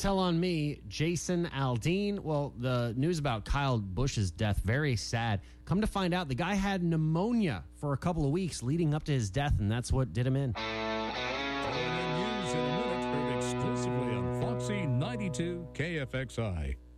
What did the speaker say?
Tell on me, Jason Aldean. Well, the news about Kyle Busch's death, very sad. Come to find out, the guy had pneumonia for a couple of weeks leading up to his death, and that's what did him in. News in a minute, heard exclusively on Foxy 92 KFXI.